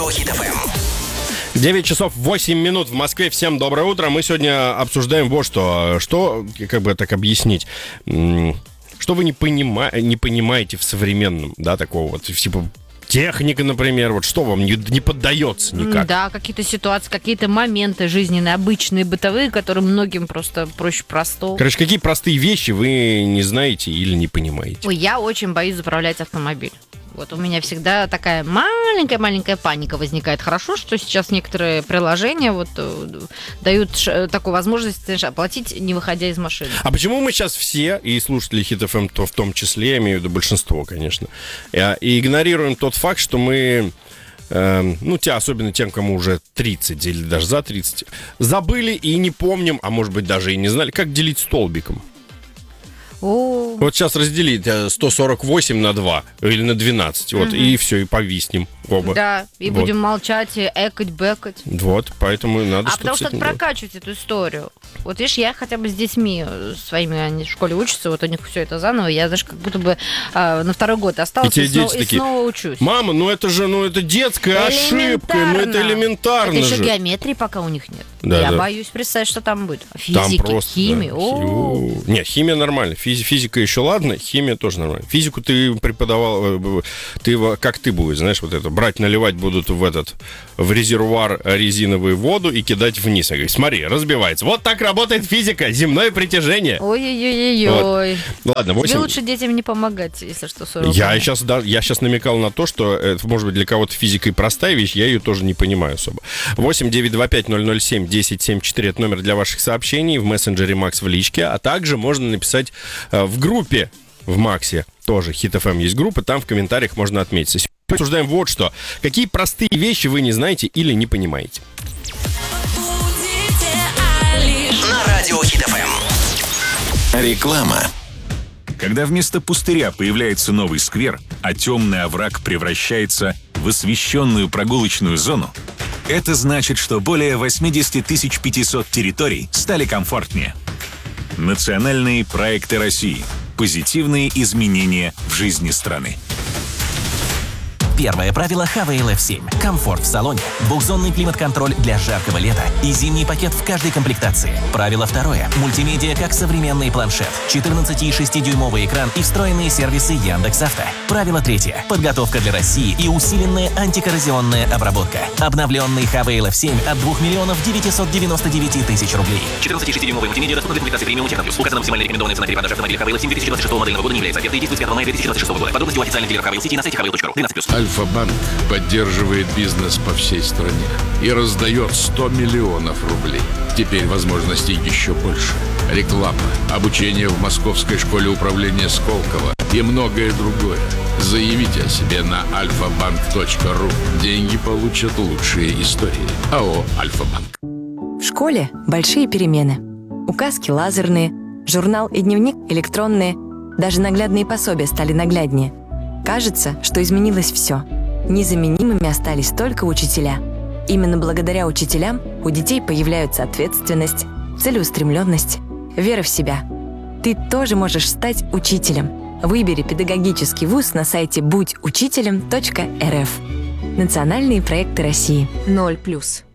радио Хит ФМ. 9 часов 8 минут в Москве. Всем доброе утро. Мы сегодня обсуждаем вот что. Что, как бы так объяснить? Что вы не понимаете в современном, да, такого вот, типа... Техника, например, вот что вам не поддается никак? Да, какие-то ситуации, какие-то моменты жизненные, обычные, бытовые, которые многим просто проще простого. Короче, какие простые вещи вы не знаете или не понимаете? Ой, я очень боюсь заправлять автомобиль. Вот у меня всегда такая маленькая паника возникает. Хорошо, что сейчас некоторые приложения вот дают такую возможность, знаешь, оплатить, не выходя из машины. А почему мы сейчас все, и слушатели Хит ФМ в том числе, я имею в виду большинство, конечно, и игнорируем тот факт, что мы... особенно тем, кому уже 30 или даже за 30, забыли и не помним, а может быть даже и не знали, как делить столбиком. Вот сейчас разделить 148 на 2 или на 12, вот, и все, и повиснем оба. Да, и вот. Будем молчать, и экать-бэкать. Вот, поэтому надо что-то потому что прокачивать эту историю. Вот видишь, я хотя бы с детьми своими, они в школе учатся, вот у них все это заново, я, знаешь, как будто бы на второй год осталась и снова учусь. Мама, это детская ошибка, это элементарно это же. еще геометрии пока у них нет. Да, я боюсь представить, что там будет. Физики, там просто, химии. Да. Не, химия нормально. Физика еще ладно, химия тоже нормально. Физику ты преподавал, как ты будешь, знаешь, вот это, наливать будут в резервуар резиновую воду и кидать вниз. Я говорю, смотри, разбивается. Вот так работает физика, земное притяжение. Ой-ой-ой-ой. Вот. Ладно, 8... Тебе лучше детям не помогать, если что, 40. Я сейчас намекал на то, что, это, может быть, для кого-то физика и простая вещь, я ее тоже не понимаю особо. 8-925-007-1074 это номер для ваших сообщений в мессенджере Макс в личке, а также можно написать в группе в Максе, тоже Хит ФМ есть группа, там в комментариях можно отметиться. Сегодня обсуждаем вот что. Какие простые вещи вы не знаете или не понимаете? На радио Хит ФМ. Реклама. Когда вместо пустыря появляется новый сквер, а темный овраг превращается в освещенную прогулочную зону, это значит, что более 80 500 территорий стали комфортнее. Национальные проекты России. Позитивные изменения в жизни страны. Первое правило Honeywell F7. Комфорт в салоне, двухзонный климат-контроль для жаркого лета и зимний пакет в каждой комплектации. Правило второе. Мультимедиа как современный планшет, 14,6-дюймовый экран и встроенные сервисы Яндекс.Авто. Правило третье. Подготовка для России и усиленная антикоррозионная обработка. Обновленный Honeywell F7 от 2 999 000 рублей. 14,6-дюймовый мультимедиа доступна для комплектации премиум Техноплюс. Указана максимальная рекомендованная цена перепродажи автомобиля Honeywell F7 2026 модельного года не является. Оферта действует с 5 мая 2026 года. Подробности у официальных дилеров Honeywell City на сайте honeywell.ru. 12+. Альфа-банк поддерживает бизнес по всей стране и раздает 100 миллионов рублей. Теперь возможностей еще больше. Реклама, обучение в Московской школе управления Сколково и многое другое. Заявите о себе на alfabank.ru. Деньги получат лучшие истории. АО «Альфа-банк». В школе большие перемены. Указки лазерные, журнал и дневник электронные. Даже наглядные пособия стали нагляднее. Кажется, что изменилось все. Незаменимыми остались только учителя. Именно благодаря учителям у детей появляются ответственность, целеустремленность, вера в себя. Ты тоже можешь стать учителем. Выбери педагогический вуз на сайте будьучителем.рф. Национальные проекты России. 0+.